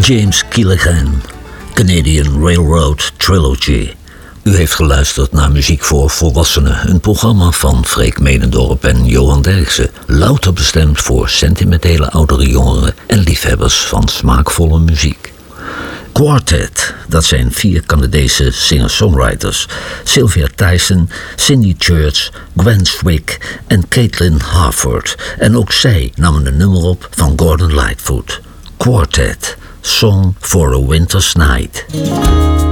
James Keelaghan, Canadian Railroad Trilogy. U heeft geluisterd naar Muziek voor Volwassenen, een programma van Freek Menendorp en Johan Derksen, louter bestemd voor sentimentele oudere jongeren en liefhebbers van smaakvolle muziek. Quartet, dat zijn 4 Canadese singer-songwriters: Sylvia Tyson, Cindy Church, Gwen Swick en Caitlin Harford. En ook zij namen een nummer op van Gordon Lightfoot. Quartet, Song for a Winter's Night.